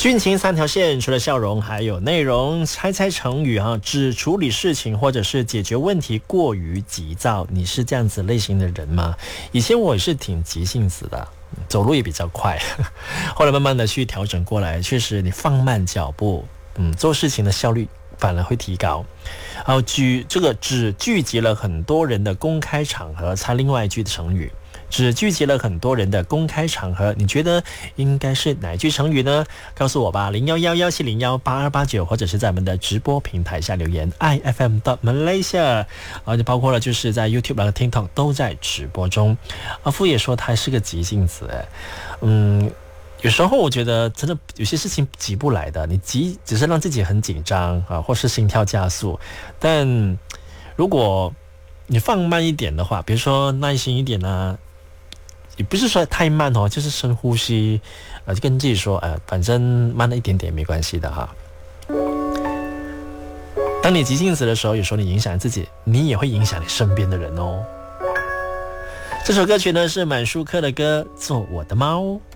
军情三条线，除了笑容还有内容。猜猜成语啊，指处理事情或者是解决问题过于急躁。你是这样子类型的人吗？以前我也是挺急性子的，走路也比较快，后来慢慢的去调整过来，确实你放慢脚步，做事情的效率反而会提高。好，这个只聚集了很多人的公开场合，猜另外一句的成语。只聚集了很多人的公开场合，你觉得应该是哪一句成语呢？告诉我吧，0111701829，或者是在我们的直播平台下留言 ifm.malaysia 就包括了就是在 YouTube 和 TikTok 都在直播中。傅也说他是个急性子，有时候我觉得真的有些事情急不来的，你急只是让自己很紧张或是心跳加速，但如果你放慢一点的话，比如说耐心一点啊，也不是说太慢就是深呼吸，就跟自己说，反正慢了一点点没关系的哈。当你急性子的时候，有时候你影响自己，你也会影响你身边的人哦。这首歌曲呢是满舒克的歌《做我的猫》。